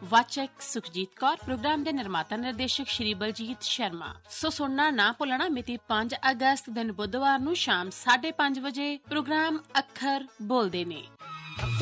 ਵਾਚਕ ਸੁਖਜੀਤ ਕੌਰ। ਪ੍ਰੋਗਰਾਮ ਦੇ ਨਿਰਮਾਤਾ ਨਿਰਦੇਸ਼ਕ ਸ਼੍ਰੀ ਬਲਜੀਤ ਸ਼ਰਮਾ। ਸੋ ਸੁਣਨਾ ਨਾ ਭੁੱਲਣਾ, ਮਿਤੀ 5 ਅਗਸਤ ਦਿਨ ਬੁੱਧਵਾਰ ਨੂੰ ਸ਼ਾਮ 5:30 ਵਜੇ ਪ੍ਰੋਗਰਾਮ ਅੱਖਰ ਬੋਲਦੇ ਨੇ।